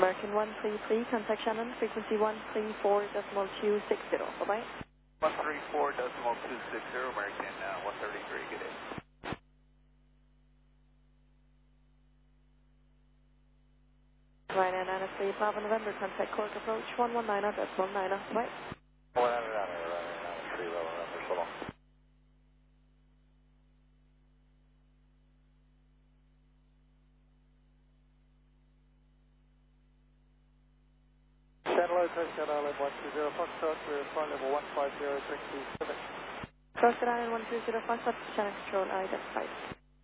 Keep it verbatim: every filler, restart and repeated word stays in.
American one three three, contact Shannon, frequency one three four decimal two six zero. Bye-bye. one three four decimal two six zero, American uh, one thirty-three, good day. Ryanair nine three, Bravo November, contact Cork approach one one nine decimal nine. Bye. one hundred nine, nine three, Bravo November, so long. Satellite touchdown island one two zero, Foxtrot, we're flight level one five zero six two seven. Cross Island one two zero, Foxtrot, Shannon Control, identified.